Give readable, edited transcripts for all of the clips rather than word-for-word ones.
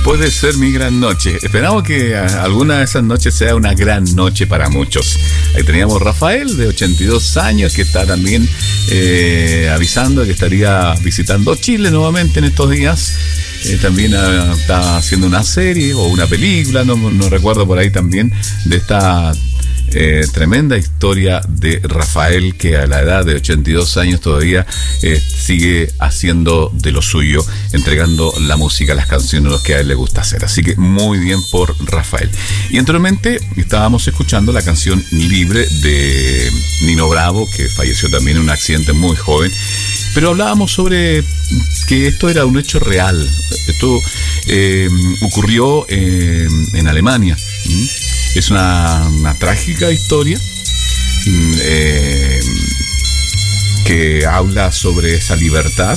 Puede ser mi gran noche. Esperamos que alguna de esas noches sea una gran noche para muchos. Ahí teníamos Rafael, de 82 años, que está también avisando que estaría visitando Chile nuevamente en estos días. También está haciendo una serie o una película, no recuerdo, por ahí también, de esta tremenda historia de Rafael, que a la edad de 82 años todavía sigue haciendo de lo suyo, entregando la música, las canciones, lo que a él le gusta hacer. Así que muy bien por Rafael. Y anteriormente estábamos escuchando la canción Libre de Nino Bravo, que falleció también en un accidente muy joven. Pero hablábamos sobre que esto era un hecho real. Esto ocurrió en Alemania. Es una trágica historia que habla sobre esa libertad.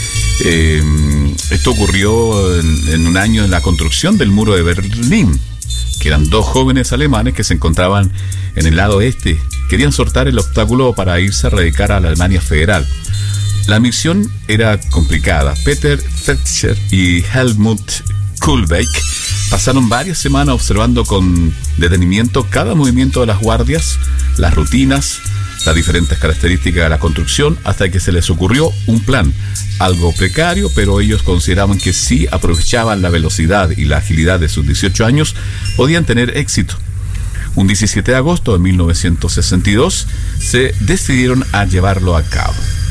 Esto ocurrió en un año de la construcción del muro de Berlín, que eran dos jóvenes alemanes que se encontraban en el lado este. Querían sortear el obstáculo para irse a radicar a la Alemania federal. La misión era complicada. Peter Fetscher y Helmut Kuhlbeck pasaron varias semanas observando con detenimiento cada movimiento de las guardias, las rutinas, las diferentes características de la construcción, hasta que se les ocurrió un plan, algo precario, pero ellos consideraban que si aprovechaban la velocidad y la agilidad de sus 18 años, podían tener éxito. Un 17 de agosto de 1962 se decidieron a llevarlo a cabo.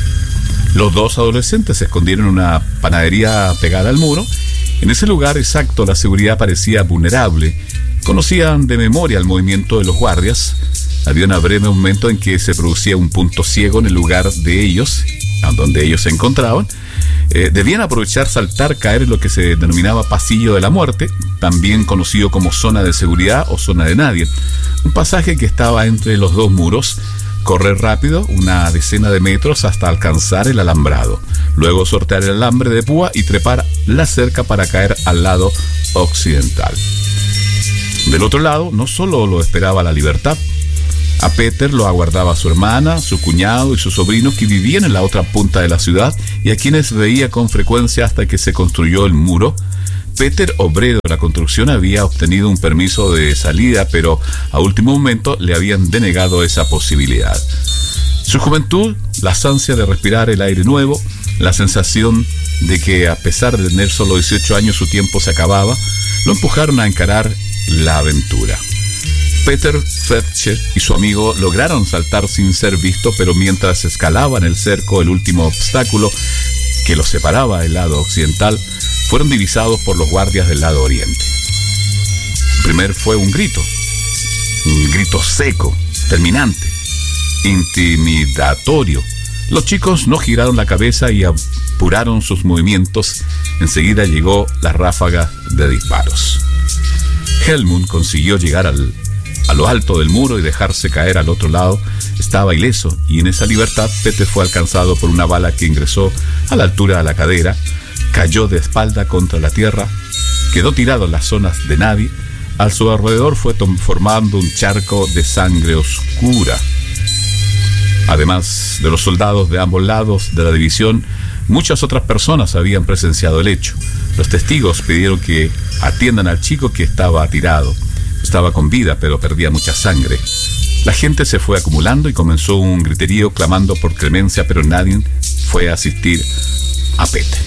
Los dos adolescentes se escondieron en una panadería pegada al muro. En ese lugar exacto la seguridad parecía vulnerable. Conocían de memoria el movimiento de los guardias. Había un breve momento en que se producía un punto ciego en el lugar de ellos, donde ellos se encontraban. Debían aprovechar, saltar, caer en lo que se denominaba pasillo de la muerte, también conocido como zona de seguridad o zona de nadie. Un pasaje que estaba entre los dos muros. Correr rápido, una decena de metros hasta alcanzar el alambrado. Luego sortear el alambre de púa y trepar la cerca para caer al lado occidental. Del otro lado, no solo lo esperaba la libertad. A Peter lo aguardaba su hermana, su cuñado y sus sobrinos, que vivían en la otra punta de la ciudad y a quienes veía con frecuencia hasta que se construyó el muro. Peter, obrero de la construcción, había obtenido un permiso de salida, pero a último momento le habían denegado esa posibilidad. Su juventud, la ansia de respirar el aire nuevo, la sensación de que a pesar de tener solo 18 años su tiempo se acababa, lo empujaron a encarar la aventura. Peter Fetscher y su amigo lograron saltar sin ser visto, pero mientras escalaban el cerco, el último obstáculo que los separaba del lado occidental, fueron divisados por los guardias del lado oriente. Primero fue un grito seco, terminante, intimidatorio. Los chicos no giraron la cabeza y apuraron sus movimientos. Enseguida llegó la ráfaga de disparos. Helmut consiguió llegar a lo alto del muro y dejarse caer al otro lado. Estaba ileso, y en esa libertad Peter fue alcanzado por una bala que ingresó a la altura de la cadera. Cayó de espalda contra la tierra, quedó tirado en las zonas de nadie. A su alrededor fue formando un charco de sangre oscura. Además de los soldados de ambos lados de la división, muchas otras personas habían presenciado el hecho. Los testigos pidieron que atiendan al chico que estaba tirado. Estaba con vida, pero perdía mucha sangre. La gente se fue acumulando y comenzó un griterío clamando por clemencia, pero nadie fue a asistir a Peter.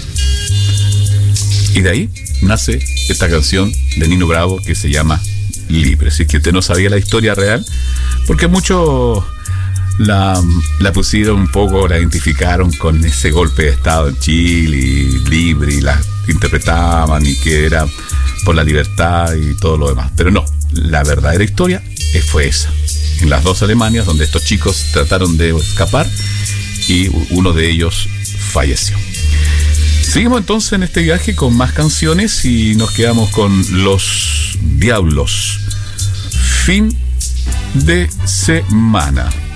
Y de ahí nace esta canción de Nino Bravo que se llama Libre. Si es que usted no sabía la historia real, porque muchos la pusieron un poco, la identificaron con ese golpe de estado en Chile, y libre, y la interpretaban, y que era por la libertad y todo lo demás. Pero no, la verdadera historia fue esa. En las dos Alemanias, donde estos chicos trataron de escapar y uno de ellos falleció. Seguimos entonces en este viaje con más canciones y nos quedamos con Los Diablos. Fin de semana.